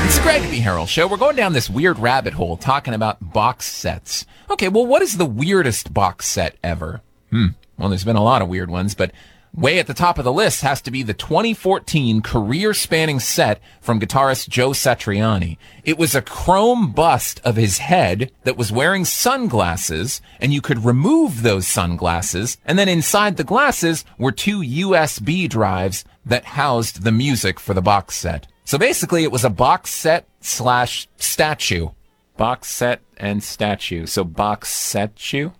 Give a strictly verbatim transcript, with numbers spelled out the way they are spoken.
Greg the Herald Show. We're going down this weird rabbit hole talking about box sets. Okay, well, what is the weirdest box set ever? Hmm. Well, there's been a lot of weird ones, but way at the top of the list has to be the twenty fourteen career-spanning set from guitarist Joe Satriani. It was a chrome bust of his head that was wearing sunglasses, and you could remove those sunglasses, and then inside the glasses were two U S B drives that housed the music for the box set. So basically, it was a box set slash statue. Box set and statue. So box statue?